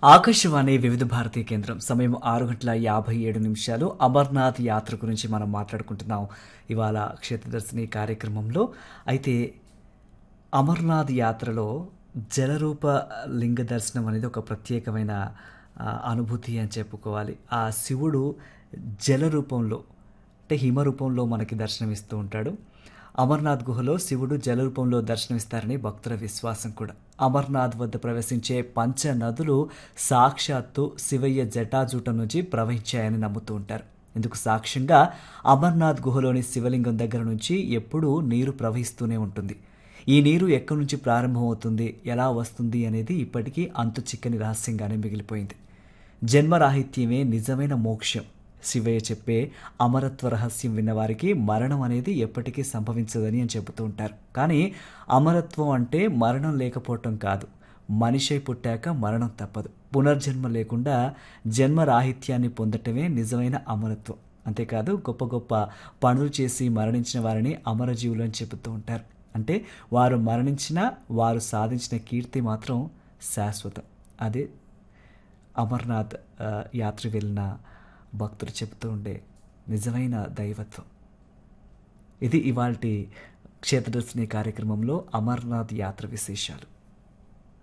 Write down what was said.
ఆకాశవాణి వివిధ భారతీ కేంద్రం సమయం 6 గంటల 57 నిమిషాలు. అమర్నాథ్ యాత్ర గురించి మనం మాట్లాడుకుంటున్నాం ఇవాళ క్షేత్రదర్శిని కార్యక్రమంలో. అయితే అమర్నాథ్ యాత్రలో జలరూప లింగ దర్శనం అనేది ఒక ప్రత్యేకమైన అనుభూతి అని చెప్పుకోవాలి. ఆ శివుడు జల రూపంలో అంటే హిమ రూపంలో మనకి దర్శనమిస్తూ ఉంటాడు. అమర్నాథ్ గుహలో శివుడు జల రూపంలో దర్శనమిస్తారని భక్తుల విశ్వాసం కూడా. అమర్నాథ్ వద్ద ప్రవేశించే పంచ నదులు సాక్షాత్తు శివయ్య జటాజూటం నుంచి ప్రవహించాయని నమ్ముతూ ఉంటారు. ఇందుకు సాక్ష్యంగా అమర్నాథ్ గుహలోని శివలింగం దగ్గర నుంచి ఎప్పుడూ నీరు ప్రవహిస్తూనే ఉంటుంది. ఈ నీరు ఎక్కడి నుంచి ప్రారంభమవుతుంది, ఎలా వస్తుంది అనేది ఇప్పటికీ అంతు చిక్కని రహస్యంగానే మిగిలిపోయింది. జన్మరాహిత్యమే నిజమైన మోక్షం. శివయ్య చెప్పే అమరత్వ రహస్యం విన్నవారికి మరణం అనేది ఎప్పటికీ సంభవించదని అని చెబుతూ ఉంటారు. కానీ అమరత్వం అంటే మరణం లేకపోవటం కాదు. మనిషి పుట్టాక మరణం తప్పదు. పునర్జన్మ లేకుండా జన్మరాహిత్యాన్ని పొందటమే నిజమైన అమరత్వం. అంతేకాదు గొప్ప గొప్ప పనులు చేసి మరణించిన వారిని అమరజీవులు అని చెబుతూ ఉంటారు. అంటే వారు మరణించినా వారు సాధించిన కీర్తి మాత్రం శాశ్వతం. అదే అమర్నాథ్ యాత్ర వెళ్ళిన భక్తులు చెబుతూ ఉండే నిజమైన దైవత్వం. ఇది ఇవాల్టి క్షేత్రదర్శిని కార్యక్రమంలో అమర్నాథ్ యాత్ర విశేషాలు.